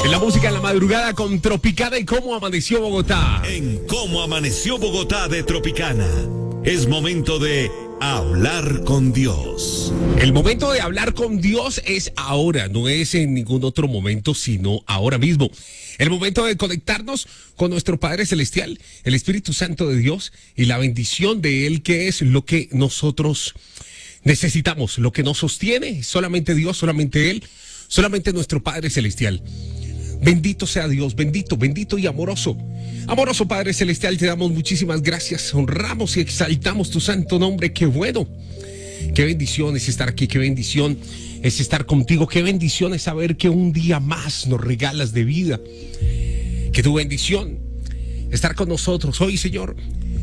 En la música en la madrugada con Tropicana y Cómo Amaneció Bogotá. En Cómo Amaneció Bogotá de Tropicana. Es momento de hablar con Dios. El momento de hablar con Dios es ahora, no es en ningún otro momento, sino ahora mismo. El momento de conectarnos con nuestro Padre Celestial, el Espíritu Santo de Dios y la bendición de Él, que es lo que nosotros necesitamos, lo que nos sostiene, solamente Dios, solamente Él, solamente nuestro Padre Celestial. Bendito sea Dios, bendito, bendito y amoroso. Amoroso Padre Celestial, te damos muchísimas gracias, honramos y exaltamos tu santo nombre. Qué bueno, qué bendición es estar aquí, qué bendición es estar contigo, qué bendición es saber que un día más nos regalas de vida. Que tu bendición estar con nosotros hoy, Señor.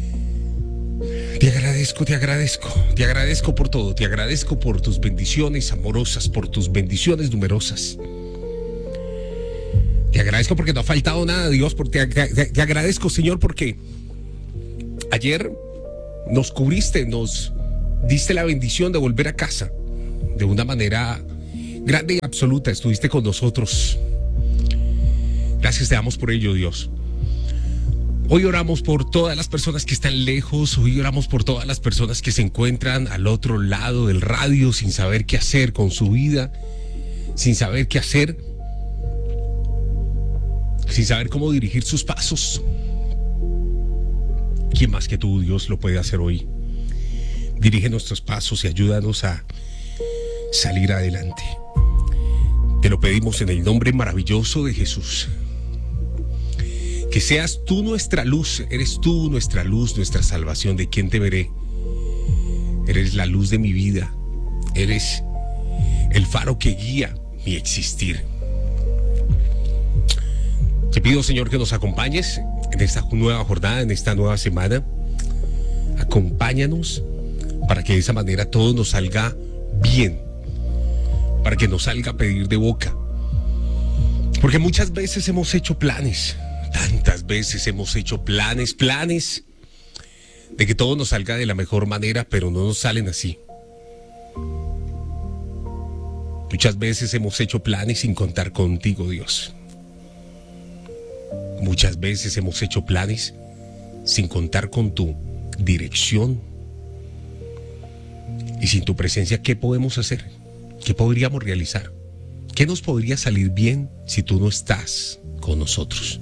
Te agradezco por todo, te agradezco por tus bendiciones amorosas, por tus bendiciones numerosas. Te agradezco porque no ha faltado nada, Dios, porque te agradezco, Señor, porque ayer nos cubriste, nos diste la bendición de volver a casa de una manera grande y absoluta. Estuviste con nosotros. Gracias te damos por ello, Dios. Hoy oramos por todas las personas que están lejos, hoy oramos por todas las personas que se encuentran al otro lado del radio sin saber qué hacer con su vida, sin saber qué hacer, sin saber cómo dirigir sus pasos. ¿Quién más que tú, Dios, lo puede hacer hoy? Dirige nuestros pasos y ayúdanos a salir adelante. Te lo pedimos en el nombre maravilloso de Jesús. Que seas tú nuestra luz, eres tú nuestra luz, nuestra salvación. ¿De quién te veré? Eres la luz de mi vida, eres el faro que guía mi existir. Te pido, Señor, que nos acompañes en esta nueva jornada, en esta nueva semana. Acompáñanos para que de esa manera todo nos salga bien, para que nos salga a pedir de boca. Porque muchas veces hemos hecho planes, tantas veces hemos hecho planes de que todo nos salga de la mejor manera, pero no nos salen así. Muchas veces hemos hecho planes sin contar contigo, Dios. Muchas veces hemos hecho planes sin contar con tu dirección. Y sin tu presencia, ¿qué podemos hacer? ¿Qué podríamos realizar? ¿Qué nos podría salir bien si tú no estás con nosotros?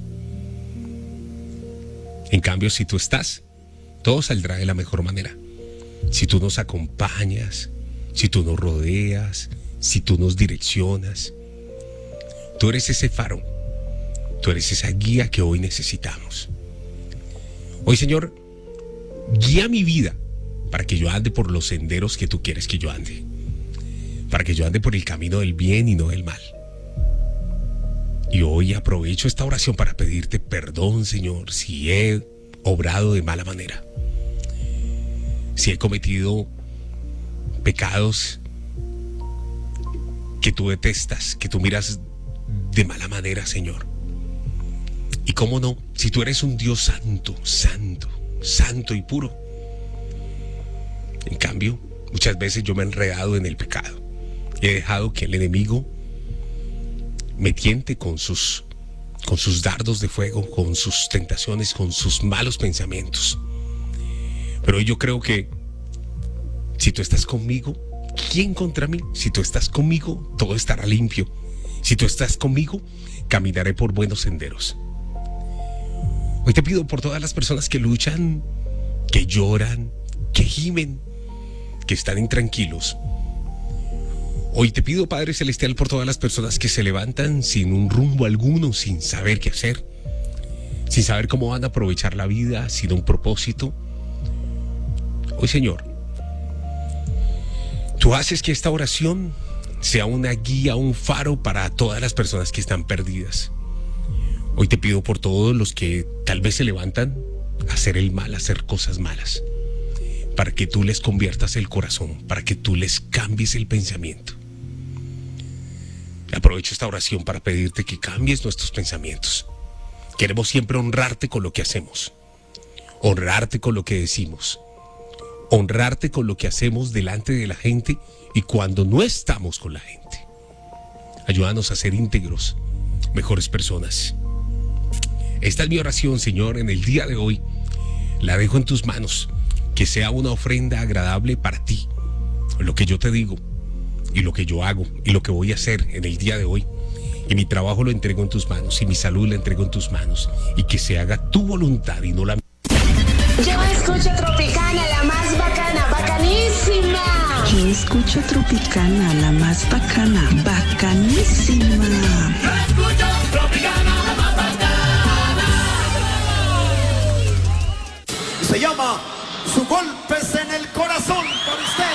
En cambio, si tú estás, todo saldrá de la mejor manera. Si tú nos acompañas, si tú nos rodeas, si tú nos direccionas, tú eres ese faro, tú eres esa guía que hoy necesitamos. Hoy, Señor, guía mi vida para que yo ande por los senderos que tú quieres que yo ande, para que yo ande por el camino del bien y no del mal. Y hoy aprovecho esta oración para pedirte perdón, Señor, si he obrado de mala manera, si he cometido pecados que tú detestas, que tú miras de mala manera, Señor. Y cómo no, si tú eres un Dios santo, santo, santo y puro. En cambio, muchas veces yo me he enredado en el pecado. He dejado que el enemigo me tiente con sus dardos de fuego, con sus tentaciones, con sus malos pensamientos. Pero hoy yo creo que si tú estás conmigo, ¿quién contra mí? Si tú estás conmigo, todo estará limpio. Si tú estás conmigo, caminaré por buenos senderos. Hoy te pido por todas las personas que luchan, que lloran, que gimen, que están intranquilos. Hoy te pido, Padre Celestial, por todas las personas que se levantan sin un rumbo alguno, sin saber qué hacer, sin saber cómo van a aprovechar la vida, sin un propósito. Hoy, Señor, tú haces que esta oración sea una guía, un faro para todas las personas que están perdidas. Hoy te pido por todos los que tal vez se levantan a hacer el mal, a hacer cosas malas, para que tú les conviertas el corazón, para que tú les cambies el pensamiento. Aprovecho esta oración para pedirte que cambies nuestros pensamientos. Queremos siempre honrarte con lo que hacemos, honrarte con lo que decimos, honrarte con lo que hacemos delante de la gente y cuando no estamos con la gente. Ayúdanos a ser íntegros, mejores personas. Esta es mi oración, Señor, en el día de hoy. La dejo en tus manos. Que sea una ofrenda agradable para ti. Lo que yo te digo y lo que yo hago y lo que voy a hacer en el día de hoy. Y mi trabajo lo entrego en tus manos y mi salud la entrego en tus manos. Y que se haga tu voluntad y no la mía. Yo escucho Tropicana, la más bacana, bacanísima. Yo escucho Tropicana, la más bacana, bacanísima.